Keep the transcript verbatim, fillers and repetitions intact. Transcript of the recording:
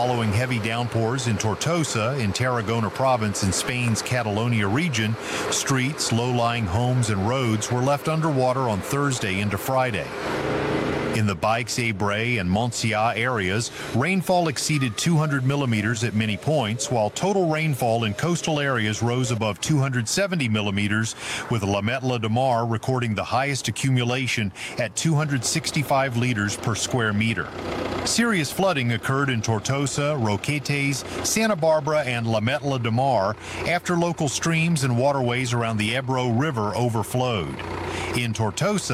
Following heavy downpours in Tortosa in Tarragona province in Spain's Catalonia region, streets, low-lying homes and roads were left underwater on Thursday into Friday. In the Baix-Ebre and Montsià areas, rainfall exceeded two hundred millimeters at many points, while total rainfall in coastal areas rose above two hundred seventy millimeters, with La Metla de Mar recording the highest accumulation at two hundred sixty-five liters per square meter. Serious flooding occurred in Tortosa, Roquetes, Santa Barbara, and La Metla de Mar after local streams and waterways around the Ebro River overflowed. In Tortosa,